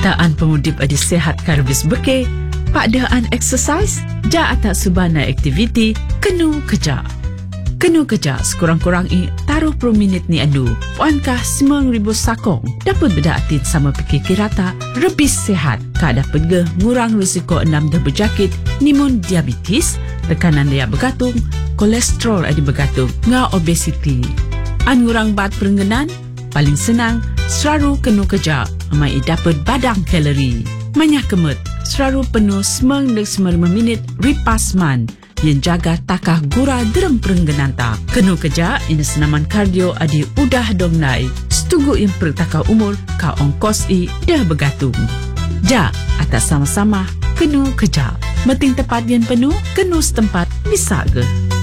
Taan pemudip adi sehat karbis beke, pakdaan exercise, ja atak subana aktiviti, kenu kerja. Kenu kerja sekurang-kurang taruh per minit ni anu. Puankah 9,000 sakong dapat beda atit sama pikir kirata lebih sehat ka dapat ge ngurang risiko 6 dah berjakit nimun diabetes, tekanan daya bergantung, kolesterol adi bergantung, nga obesiti. An ngurang bat perengganan, paling senang selalu kenu kerja amai dapat badang kalori. Manya kemut, selalu penuh 9 minit ripas man yang jaga takah gura derem perengganan tak. Kenu kerja ini senaman kardio adi udah dong nai. Setugu yang pertakah umur ka ongkos dah bergantung. Ja, atas sama-sama kenu kerja. Meting tepat yang penuh, kenu setempat bisa ke?